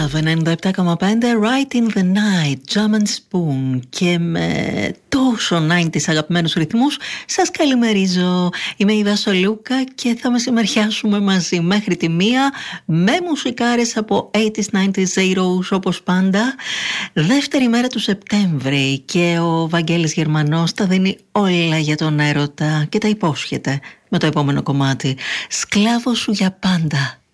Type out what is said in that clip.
Love 97,5 Right in the Night, Jam and Spoon. Και με τόσο 90's αγαπημένους ρυθμούς σας καλημερίζω. Είμαι η Βασολούκα και θα μεσημεριάσουμε μαζί μέχρι τη 1 με μουσικάρες από 80's, 90's, zeros όπως πάντα. Δεύτερη μέρα του Σεπτέμβρη και ο Βαγγέλης Γερμανός τα δίνει όλα για τον έρωτα και τα υπόσχεται με το επόμενο κομμάτι. Σκλάβος σου για πάντα.